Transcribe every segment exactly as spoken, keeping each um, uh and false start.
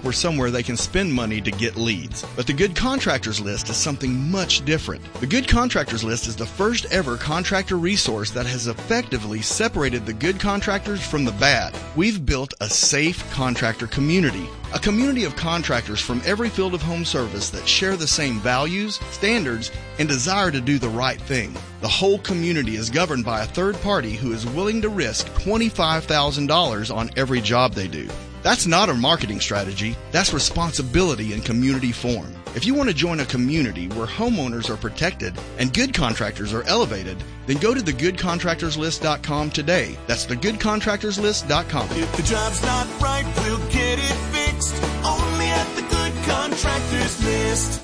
for somewhere they can spend money to get leads. But the Good Contractors List is something much different. The Good Contractors List is the first ever contractor resource that has effectively separated the good contractors from the bad. We've built a safe contractor community. A community of contractors from every field of home service that share the same values, standards, and desire to do the right thing. The whole community is governed by a third party who is willing to risk twenty-five thousand dollars on every job they do. That's not a marketing strategy. That's responsibility in community form. If you want to join a community where homeowners are protected and good contractors are elevated, then go to the good contractors list dot com today. That's the good contractors list dot com. If the job's not right, we'll get it fixed. Only at the Good Contractors List.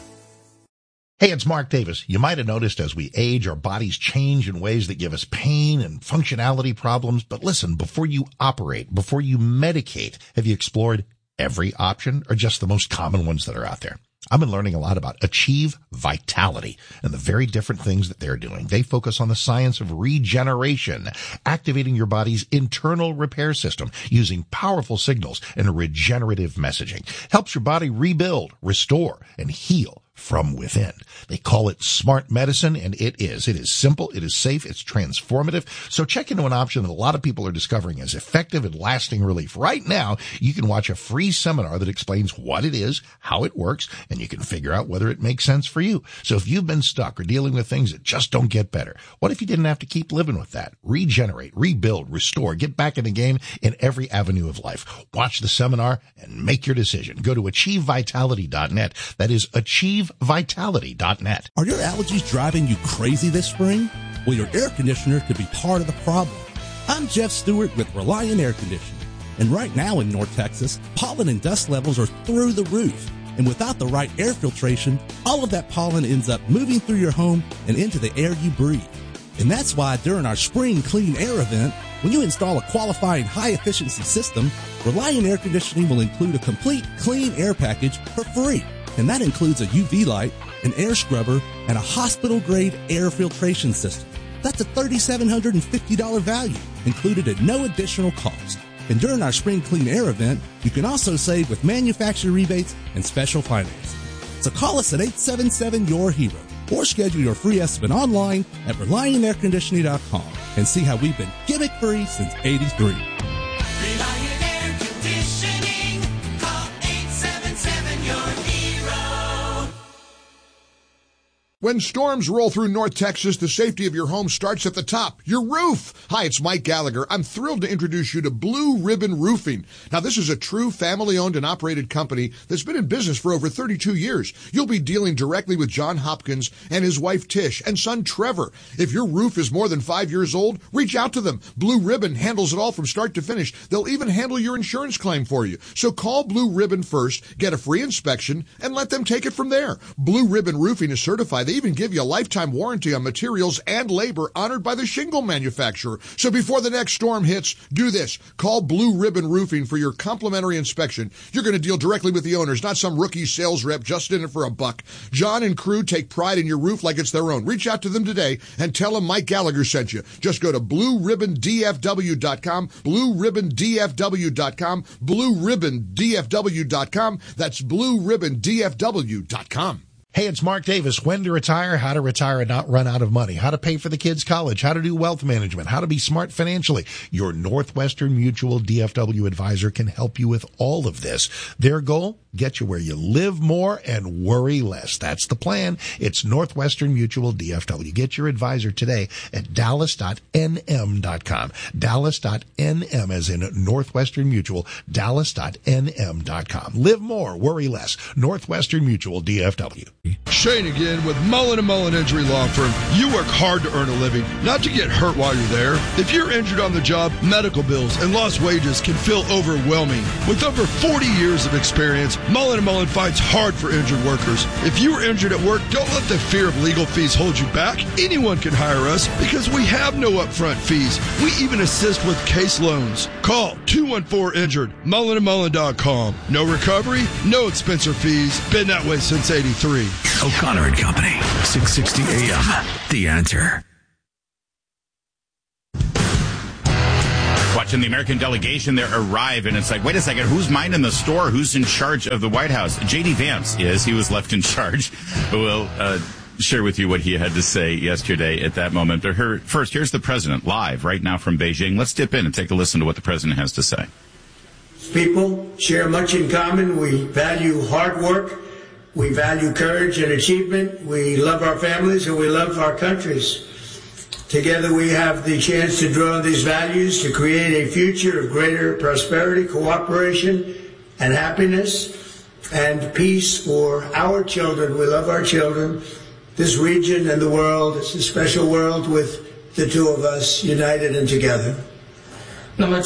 Hey, it's Mark Davis. You might have noticed as we age, our bodies change in ways that give us pain and functionality problems. But listen, before you operate, before you medicate, have you explored every option or just the most common ones that are out there? I've been learning a lot about Achieve Vitality and the very different things that they're doing. They focus on the science of regeneration, activating your body's internal repair system using powerful signals and regenerative messaging. Helps your body rebuild, restore, and heal from within. They call it smart medicine, and it is. It is simple, it is safe, it's transformative. So check into an option that a lot of people are discovering as effective and lasting relief. Right now, you can watch a free seminar that explains what it is, how it works, and you can figure out whether it makes sense for you. So if you've been stuck or dealing with things that just don't get better, what if you didn't have to keep living with that? Regenerate, rebuild, restore, get back in the game in every avenue of life. Watch the seminar and make your decision. Go to achieve vitality dot net. That is achieve vitality dot net. Are your allergies driving you crazy this spring? Well, your air conditioner could be part of the problem. I'm Jeff Stewart with Reliant Air Conditioning. And right now in North Texas, pollen and dust levels are through the roof. And without the right air filtration, all of that pollen ends up moving through your home and into the air you breathe. And that's why during our Spring Clean Air event, when you install a qualifying high-efficiency system, Reliant Air Conditioning will include a complete clean air package for free. And that includes a U V light, an air scrubber, and a hospital-grade air filtration system. That's a three thousand seven hundred fifty dollars value, included at no additional cost. And during our Spring Clean Air event, you can also save with manufacturer rebates and special financing. So call us at eight seven seven, Y O U R hero or schedule your free estimate online at reliant air conditioning dot com and see how we've been gimmick-free since eighty-three. Reliant Air Conditioning. Call eight seven seven, Y O U R hero. When storms roll through North Texas, the safety of your home starts at the top, your roof. Hi, it's Mike Gallagher. I'm thrilled to introduce you to Blue Ribbon Roofing. Now, this is a true family-owned and operated company that's been in business for over thirty-two years. You'll be dealing directly with John Hopkins and his wife Tish and son Trevor. If your roof is more than five years old, reach out to them. Blue Ribbon handles it all from start to finish. They'll even handle your insurance claim for you. So call Blue Ribbon first, get a free inspection, and let them take it from there. Blue Ribbon Roofing is certified. They even give you a lifetime warranty on materials and labor honored by the shingle manufacturer. So before the next storm hits, do this. Call Blue Ribbon Roofing for your complimentary inspection. You're going to deal directly with the owners, not some rookie sales rep just in it for a buck. John and crew take pride in your roof like it's their own. Reach out to them today and tell them Mike Gallagher sent you. Just go to blue ribbon d f w dot com, blue ribbon d f w dot com, blue ribbon d f w dot com. That's blue ribbon d f w dot com. Hey, it's Mark Davis. When to retire, how to retire and not run out of money, how to pay for the kids' college, how to do wealth management, how to be smart financially. Your Northwestern Mutual D F W advisor can help you with all of this. Their goal? Get you where you live more and worry less. That's the plan. It's Northwestern Mutual D F W. Get your advisor today at dallas dot n m dot com. dallas dot n m as in Northwestern Mutual, dallas dot n m dot com. Live more, worry less. Northwestern Mutual D F W. Shane again with Mullen and Mullen Injury Law Firm. You work hard to earn a living, not to get hurt while you're there. If you're injured on the job, medical bills and lost wages can feel overwhelming. With over forty years of experience, Mullen and Mullen fights hard for injured workers. If you are injured at work, don't let the fear of legal fees hold you back. Anyone can hire us because we have no upfront fees. We even assist with case loans. Call two one four injured, mullen and mullen dot com. No recovery, no expense or fees. Been that way since eighty-three. O'Connor and Company, six sixty A M. The Answer. watching the American delegation there arrive, and it's like, wait a second, who's minding the store? Who's in charge of the White House? J D. Vance is. He was left in charge. We'll uh, share with you what he had to say yesterday at that moment. But her, first, here's the president live right now from Beijing. Let's dip in and take a listen to what the president has to say. People share much in common. We value hard work. We value courage and achievement. We love our families and we love our countries. Together we have the chance to draw on these values to create a future of greater prosperity, cooperation, and happiness, and peace for our children. We love our children. This region and the world, it's a special world with the two of us united and together. They're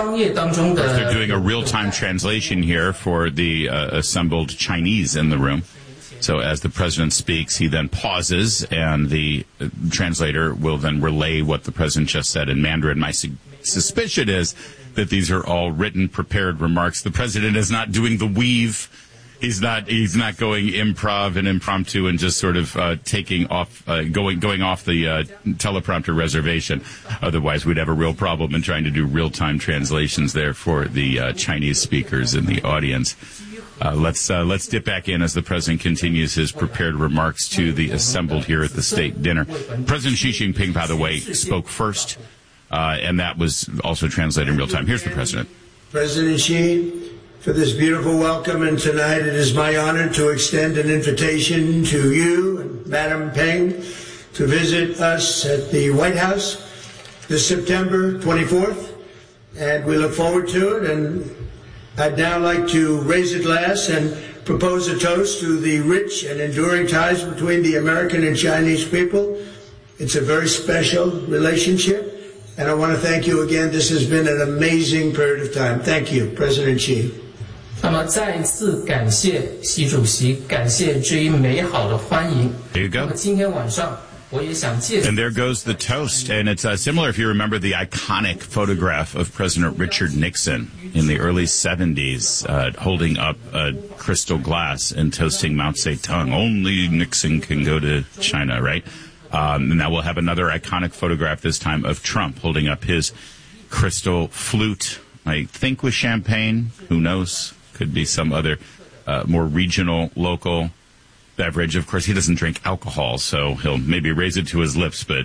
doing a real-time translation here for the uh, assembled Chinese in the room. So as the president speaks, he then pauses, and the uh, translator will then relay what the president just said in Mandarin. My su- suspicion is that these are all written, prepared remarks. The president is not doing the weave. He's not. He's not going improv and impromptu and just sort of uh, taking off, uh, going going off the uh, teleprompter reservation. Otherwise, we'd have a real problem in trying to do real time translations there for the uh, Chinese speakers in the audience. Uh, let's uh, let's dip back in as the president continues his prepared remarks to the assembled here at the state dinner. President Xi Jinping, by the way, spoke first, uh, and that was also translated in real time. Here's the president. President Xi, for this beautiful welcome, and tonight it is my honor to extend an invitation to you and Madam Peng to visit us at the White House this September twenty-fourth, and we look forward to it. And I'd now like to raise a glass and propose a toast to the rich and enduring ties between the American and Chinese people. It's a very special relationship, and I want to thank you again. This has been an amazing period of time. Thank you, President Xi. 那么再一次感谢习主席，感谢这一美好的欢迎。 There you go. 那么今天晚上我也想借。 And there goes the toast. And it's uh, similar if you remember the iconic photograph of President Richard Nixon in the early seventies, uh, holding up a crystal glass and toasting Mao Zedong. Only Nixon can go to China, right? Um, and now we'll have another iconic photograph this time of Trump holding up his crystal flute. I think with champagne. Who knows? Could be some other uh, more regional, local beverage. Of course, he doesn't drink alcohol, so he'll maybe raise it to his lips, but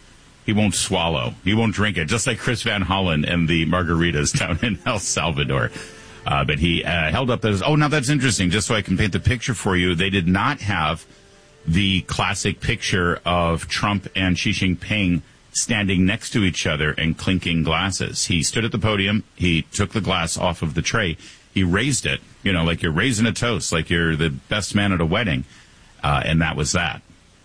he won't swallow. He won't drink it, just like Chris Van Hollen and the margaritas down in El Salvador. Uh, but he uh, held up those. Oh, now that's interesting. Just so I can paint the picture for you, they did not have the classic picture of Trump and Xi Jinping standing next to each other and clinking glasses. He stood at the podium. He took the glass off of the tray. He raised it, you know, like you're raising a toast, like you're the best man at a wedding. Uh, and that was that.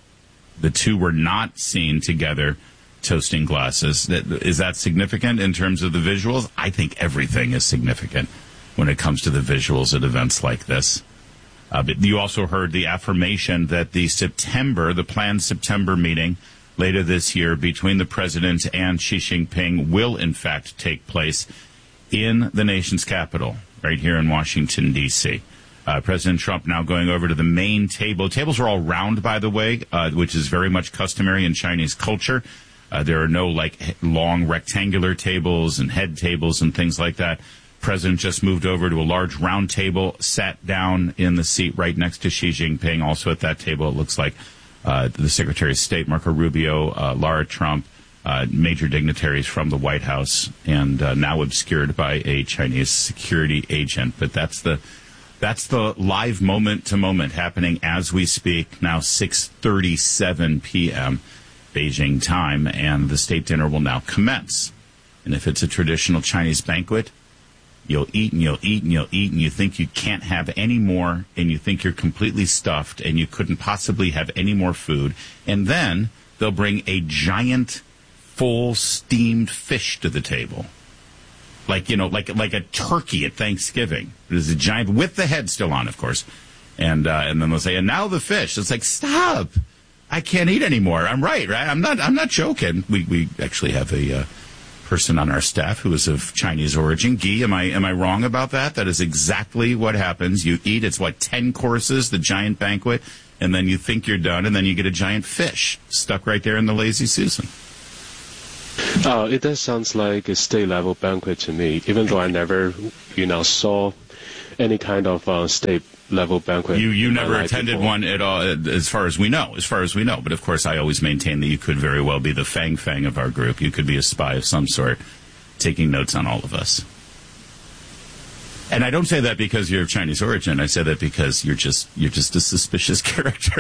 The two were not seen together toasting glasses. That, is that significant in terms of the visuals? I think everything is significant when it comes to the visuals at events like this. Uh, but you also heard the affirmation that the September, the planned September meeting later this year between the president and Xi Jinping will, in fact, take place in the nation's capital, right here in Washington, D C Uh, President Trump now going over to the main table. Tables are all round, by the way, uh, which is very much customary in Chinese culture. Uh, there are no, like, long rectangular tables and head tables and things like that. President just moved over to a large round table, sat down in the seat right next to Xi Jinping. Also at that table, it looks like uh, the Secretary of State, Marco Rubio, uh, Lara Trump, Uh, major dignitaries from the White House, and uh, now obscured by a Chinese security agent. But that's the that's the live moment-to-moment happening as we speak. Now six thirty-seven p.m. Beijing time, and the state dinner will now commence. And if it's a traditional Chinese banquet, you'll eat and you'll eat and you'll eat, and you think you can't have any more, and you think you're completely stuffed, and you couldn't possibly have any more food. And then they'll bring a giant full steamed fish to the table, like you know, like like a turkey at Thanksgiving. There's a giant with the head still on, of course, and uh, and then they'll say, and now the fish. It's like, stop! I can't eat anymore. I'm right, right? I'm not. I'm not joking. We we actually have a uh, person on our staff who is of Chinese origin. Guy, am I am I wrong about that? That is exactly what happens. You eat. It's what ten courses, the giant banquet, and then you think you're done, and then you get a giant fish stuck right there in the Lazy Susan. Uh, it does sound like a state-level banquet to me, even though I never, you know, saw any kind of uh, state-level banquet. You you never life attended before. one at all, as far as we know. As far as we know, but of course, I always maintain that you could very well be the Fang Fang of our group. You could be a spy of some sort, taking notes on all of us. And I don't say that because you're of Chinese origin. I say that because you're just you're just a suspicious character.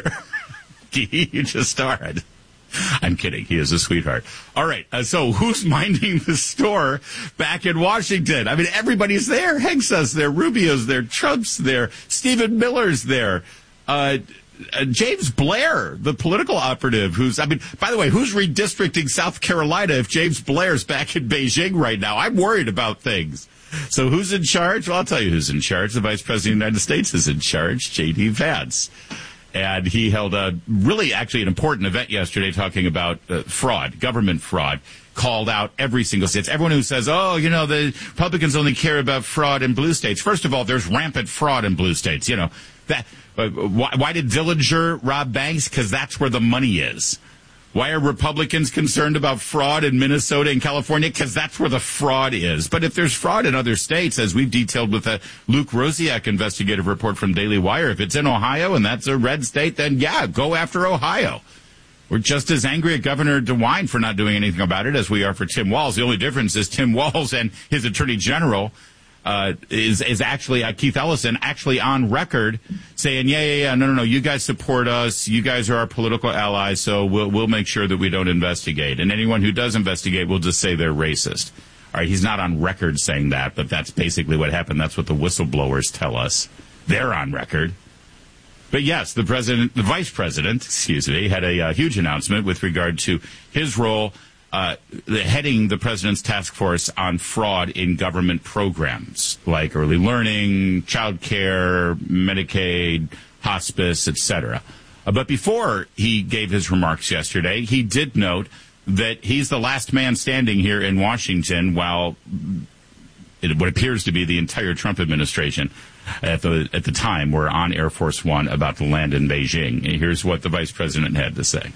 You just are. I'm kidding. He is a sweetheart. All right. Uh, so who's minding the store back in Washington? I mean, everybody's there. Hegseth's there. Rubio's there. Trump's there. Stephen Miller's there. Uh, uh, James Blair, the political operative, who's, I mean, by the way, who's redistricting South Carolina if James Blair's back in Beijing right now? I'm worried about things. So who's in charge? Well, I'll tell you who's in charge. The Vice President of the United States is in charge, J D. Vance. And he held a really actually an important event yesterday talking about uh, fraud, government fraud, called out every single state. Everyone who says, oh, you know, the Republicans only care about fraud in blue states. First of all, there's rampant fraud in blue states. You know, that. Uh, why, why did Dillinger rob banks? Because that's where the money is. Why are Republicans concerned about fraud in Minnesota and California? Because that's where the fraud is. But if there's fraud in other states, as we've detailed with a Luke Rosiak investigative report from Daily Wire, if it's in Ohio and that's a red state, then yeah, go after Ohio. We're just as angry at Governor DeWine for not doing anything about it as we are for Tim Walz. The only difference is Tim Walz and his attorney general Uh, is is actually uh, Keith Ellison actually on record saying, yeah, yeah, yeah, no, no, no, you guys support us, you guys are our political allies, so we'll we'll make sure that we don't investigate. And anyone who does investigate, we'll just say they're racist. All right, he's not on record saying that, but that's basically what happened. That's what the whistleblowers tell us. They're on record. But yes, the president, the vice president, excuse me, had a uh, huge announcement with regard to his role. Uh, the, heading the president's task force on fraud in government programs like early learning, child care, Medicaid, hospice, et cetera. Uh, but before he gave his remarks yesterday, he did note that he's the last man standing here in Washington while it, what appears to be the entire Trump administration at the at the time were on Air Force One about to land in Beijing. And here's what the vice president had to say.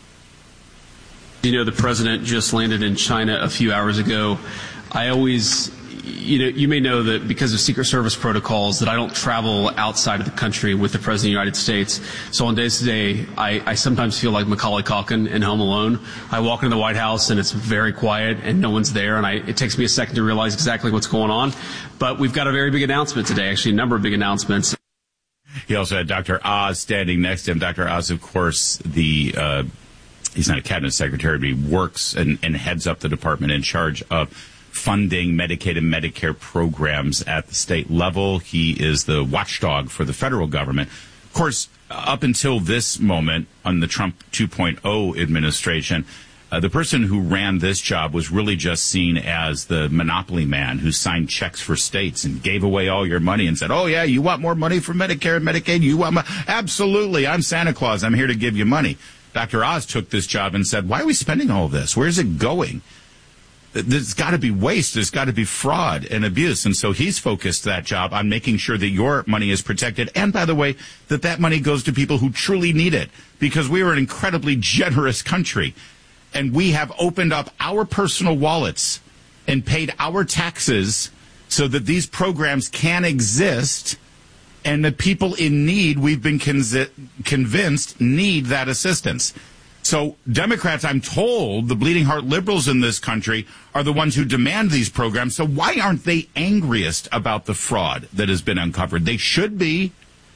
You know, the president just landed in China a few hours ago. I always, you know, you may know that because of Secret Service protocols that I don't travel outside of the country with the President of the United States. So on days today, I, I sometimes feel like Macaulay Culkin in Home Alone. I walk into the White House and it's very quiet and no one's there, and I, it takes me a second to realize exactly what's going on. But we've got a very big announcement today, actually a number of big announcements. He also had Doctor Oz standing next to him. Doctor Oz, of course, the uh, he's not a cabinet secretary, but he works and, and heads up the department in charge of funding Medicaid and Medicare programs at the state level. He is the watchdog for the federal government. Of course, up until this moment on the Trump two point oh administration, uh, the person who ran this job was really just seen as the monopoly man who signed checks for states and gave away all your money and said, oh, yeah, you want more money for Medicare and Medicaid? You want mo-? Absolutely. I'm Santa Claus. I'm here to give you money. Doctor Oz took this job and said, why are we spending all this? Where's it going? There's got to be waste. There's got to be fraud and abuse. And so he's focused that job on making sure that your money is protected. And by the way, that that money goes to people who truly need it, because we are an incredibly generous country. And we have opened up our personal wallets and paid our taxes so that these programs can exist. And the people in need, we've been conzi- convinced, need that assistance. So Democrats, I'm told, the bleeding heart liberals in this country are the ones who demand these programs. So why aren't they angriest about the fraud that has been uncovered? They should be,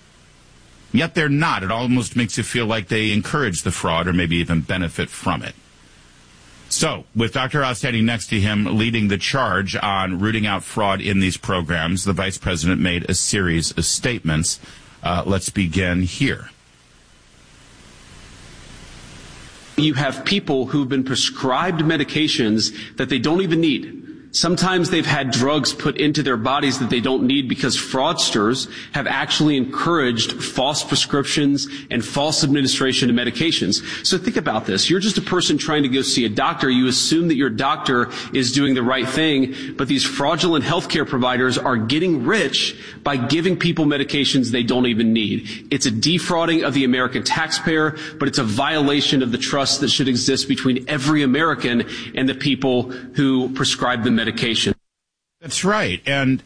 yet they're not. It almost makes you feel like they encourage the fraud or maybe even benefit from it. So, with Doctor Oz standing next to him, leading the charge on rooting out fraud in these programs, the vice president made a series of statements. Uh, let's begin here. You have people who've been prescribed medications that they don't even need. Sometimes they've had drugs put into their bodies that they don't need because fraudsters have actually encouraged false prescriptions and false administration of medications. So think about this. You're just a person trying to go see a doctor. You assume that your doctor is doing the right thing, but these fraudulent healthcare providers are getting rich by giving people medications they don't even need. It's a defrauding of the American taxpayer, but it's a violation of the trust that should exist between every American and the people who prescribe the medication. That's right. And,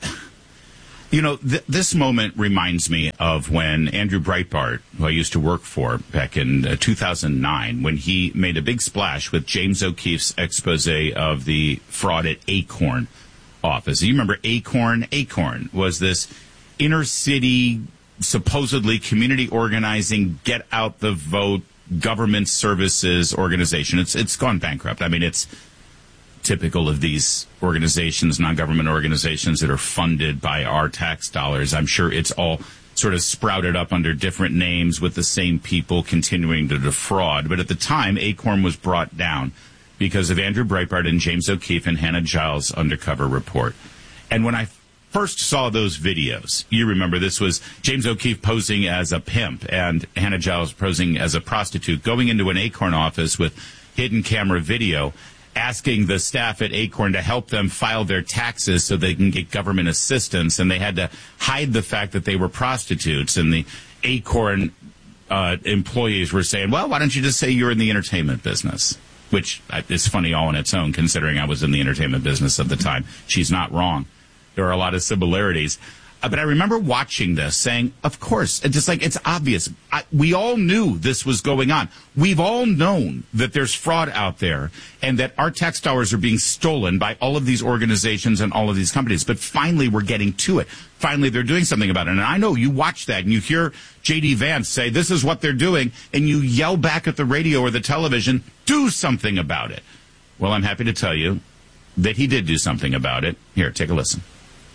you know, th- this moment reminds me of when Andrew Breitbart, who I used to work for back in uh, two thousand nine, when he made a big splash with James O'Keefe's expose of the fraud at Acorn office. You remember Acorn? Acorn was this inner city, supposedly community organizing, get out the vote, government services organization. It's it's gone bankrupt. I mean, it's typical of these organizations, non-government organizations that are funded by our tax dollars. I'm sure it's all sort of sprouted up under different names with the same people continuing to defraud. But at the time, Acorn was brought down because of Andrew Breitbart and James O'Keefe and Hannah Giles' undercover report. And when I first saw those videos, you remember this was James O'Keefe posing as a pimp and Hannah Giles posing as a prostitute, going into an Acorn office with hidden camera video, asking the staff at Acorn to help them file their taxes so they can get government assistance, and they had to hide the fact that they were prostitutes. And the Acorn uh, employees were saying, well, why don't you just say you're in the entertainment business? Which is funny all on its own, considering I was in the entertainment business at the time. She's not wrong. There are a lot of similarities. Uh, but I remember watching this saying, of course, it's just like, it's obvious. I, we all knew this was going on. We've all known that there's fraud out there and that our tax dollars are being stolen by all of these organizations and all of these companies. But finally, we're getting to it. Finally, they're doing something about it. And I know you watch that and you hear J D Vance say, this is what they're doing, and you yell back at the radio or the television, do something about it. Well, I'm happy to tell you that he did do something about it. Here, take a listen.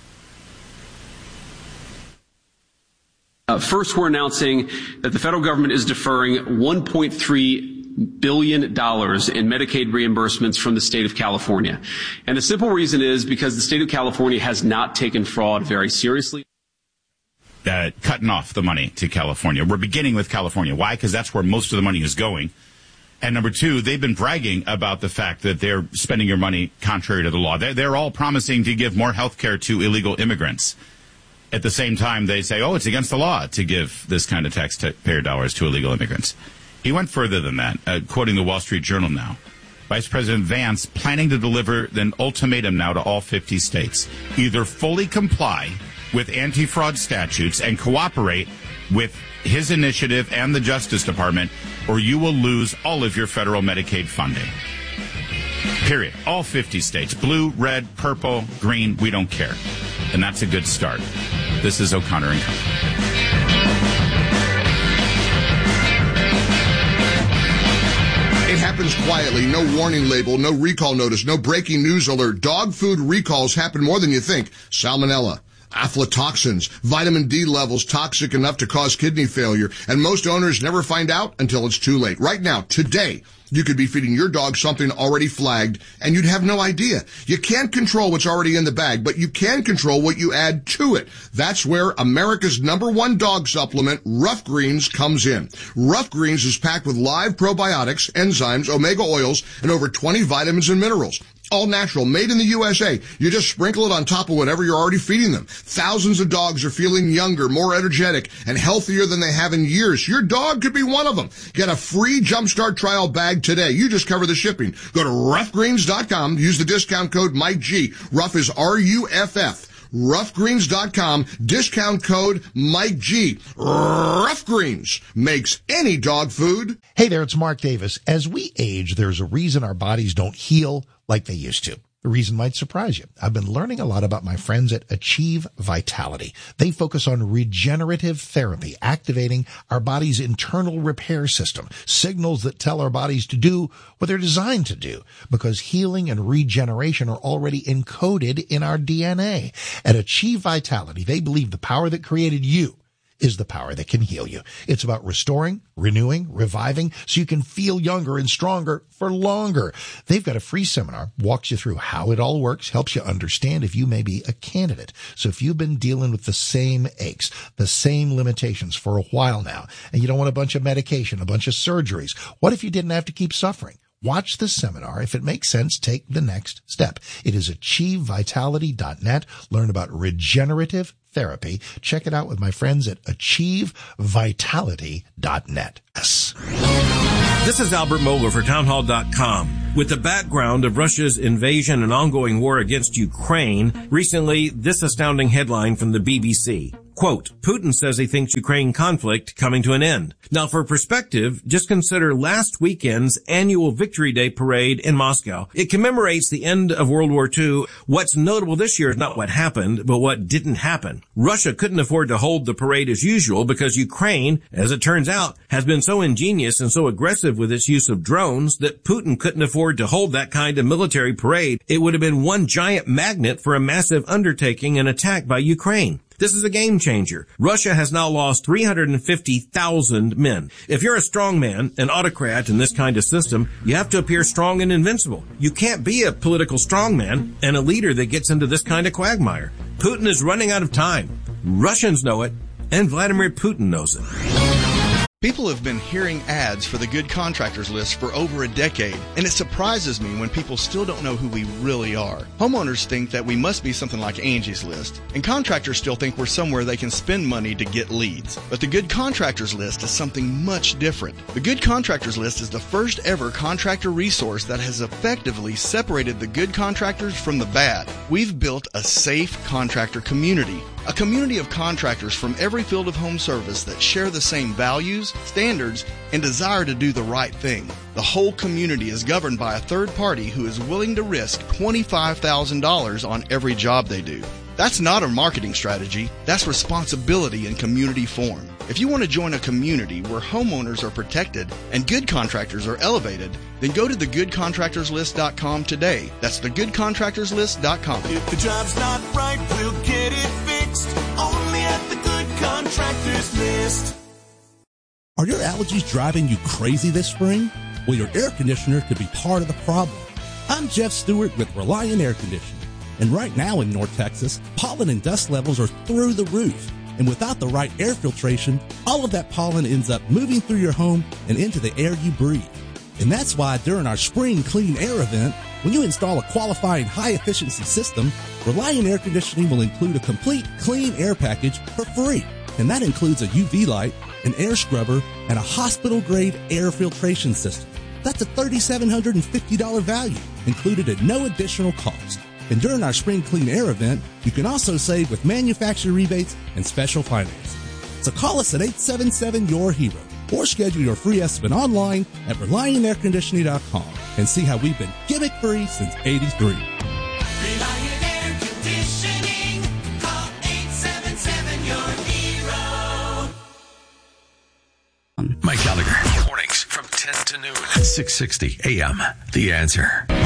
Uh, first, we're announcing that the federal government is deferring one point three billion dollars in Medicaid reimbursements from the state of California. And the simple reason is because the state of California has not taken fraud very seriously. Uh, cutting off the money to California. We're beginning with California. Why? Because that's where most of the money is going. And number two, they've been bragging about the fact that they're spending your money contrary to the law. They're, they're all promising to give more health care to illegal immigrants. At the same time, they say, oh, it's against the law to give this kind of taxpayer dollars to illegal immigrants. He went further than that, uh, quoting the Wall Street Journal now. Vice President Vance planning to deliver an ultimatum now to all fifty states. Either fully comply with anti-fraud statutes and cooperate with his initiative and the Justice Department, or you will lose all of your federal Medicaid funding. Period. All fifty states. Blue, red, purple, green, we don't care. And that's a good start. This is O'Connor and Company. It happens quietly. No warning label, no recall notice, no breaking news alert. Dog food recalls happen more than you think. Salmonella, aflatoxins, vitamin D levels toxic enough to cause kidney failure. And most owners never find out until it's too late. Right now, today, you could be feeding your dog something already flagged, and you'd have no idea. You can't control what's already in the bag, but you can control what you add to it. That's where America's number one dog supplement, Rough Greens, comes in. Rough Greens is packed with live probiotics, enzymes, omega oils, and over twenty vitamins and minerals. All natural, made in the U S A. You just sprinkle it on top of whatever you're already feeding them. Thousands of dogs are feeling younger, more energetic, and healthier than they have in years. Your dog could be one of them. Get a free Jumpstart trial bag today. You just cover the shipping. Go to rough greens dot com. Use the discount code Mike G. Rough is R U F F. rough greens dot com. Discount code Mike G. Rough Greens makes any dog food. Hey there, it's Mark Davis. As we age, there's a reason our bodies don't heal like they used to. The reason might surprise you. I've been learning a lot about my friends at Achieve Vitality. They focus on regenerative therapy, activating our body's internal repair system, signals that tell our bodies to do what they're designed to do, because healing and regeneration are already encoded in our D N A. At Achieve Vitality, they believe the power that created you is the power that can heal you. It's about restoring, renewing, reviving, so you can feel younger and stronger for longer. They've got a free seminar, walks you through how it all works, helps you understand if you may be a candidate. So if you've been dealing with the same aches, the same limitations for a while now, and you don't want a bunch of medication, a bunch of surgeries, what if you didn't have to keep suffering? Watch the seminar. If it makes sense, take the next step. It is achieve vitality dot net. Learn about regenerative therapy. Check it out with my friends at achieve vitality dot net. Yes. This is Albert Mohler for townhall dot com. With the background of Russia's invasion and ongoing war against Ukraine, recently this astounding headline from the B B C. Quote, Putin says he thinks Ukraine conflict coming to an end. Now, for perspective, just consider last weekend's annual Victory Day parade in Moscow. It commemorates the end of World War Two. What's notable this year is not what happened, but what didn't happen. Russia couldn't afford to hold the parade as usual because Ukraine, as it turns out, has been so ingenious and so aggressive with its use of drones that Putin couldn't afford to hold that kind of military parade. It would have been one giant magnet for a massive undertaking and attack by Ukraine. This is a game changer. Russia has now lost three hundred fifty thousand men. If you're a strong man, an autocrat in this kind of system, you have to appear strong and invincible. You can't be a political strongman and a leader that gets into this kind of quagmire. Putin is running out of time. Russians know it, and Vladimir Putin knows it. People have been hearing ads for the Good Contractors List for over a decade, and it surprises me when people still don't know who we really are. Homeowners think that we must be something like Angie's List, and contractors still think we're somewhere they can spend money to get leads. But the Good Contractors List is something much different. The Good Contractors List is the first ever contractor resource that has effectively separated the good contractors from the bad. We've built a safe contractor community. A community of contractors from every field of home service that share the same values, standards, and desire to do the right thing. The whole community is governed by a third party who is willing to risk twenty-five thousand dollars on every job they do. That's not a marketing strategy. That's responsibility in community form. If you want to join a community where homeowners are protected and good contractors are elevated, then go to the good contractors list dot com today. That's the good contractors list dot com. If the job's not right, we'll get it fixed. Only at the Good Contractors List. Are your allergies driving you crazy this spring? Well, your air conditioner could be part of the problem. I'm Jeff Stewart with Reliant Air Conditioning. And right now in North Texas, pollen and dust levels are through the roof. And without the right air filtration, all of that pollen ends up moving through your home and into the air you breathe. And that's why during our Spring Clean Air event, when you install a qualifying high-efficiency system, Reliant Air Conditioning will include a complete clean air package for free. And that includes a U V light, an air scrubber, and a hospital-grade air filtration system. That's a three thousand seven hundred fifty dollars value, included at no additional cost. And during our Spring Clean Air event, you can also save with manufacturer rebates and special financing. So call us at eight seven seven, your hero or schedule your free estimate online at reliant air conditioning dot com and see how we've been gimmick-free since eighty-three. Reliant Air Conditioning. Call eight seven seven, your hero. Mike Gallagher, mornings from ten to noon, six sixty A M. The Answer.